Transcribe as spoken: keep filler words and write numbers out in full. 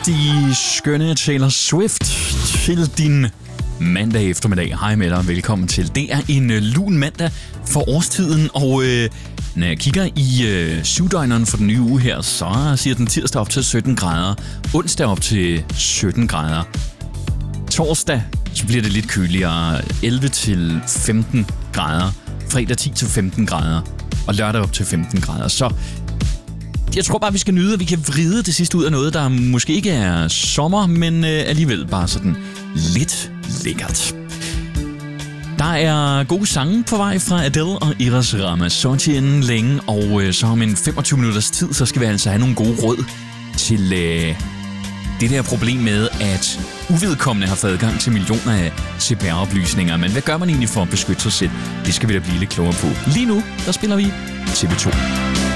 kraftige, skønne Taylor Swift til din mandag eftermiddag. Hej med dig og velkommen til. Det er en øh, lun mandag for årstiden, og øh, når jeg kigger i øh, syvdøgneren for den nye uge her, så siger den tirsdag op til sytten grader, onsdag op til sytten grader. Torsdag, så bliver det lidt køligere, elleve til femten grader, fredag ti til femten grader, og lørdag op til femten grader. Så jeg tror bare, vi skal nyde, at vi kan vride det sidste ud af noget, der måske ikke er sommer, men øh, alligevel bare sådan lidt lækkert. Der er gode sange på vej fra Adele og Eros Ramazzotti inden længe, og øh, så om en femogtyve minutters tid, så skal vi altså have nogle gode råd til øh, det der problem med, at uvedkommende har fået adgang til millioner af C P R-oplysninger. Men hvad gør man egentlig for at beskytte sig selv? Det skal vi da blive lidt klogere på. Lige nu, der spiller vi T V to.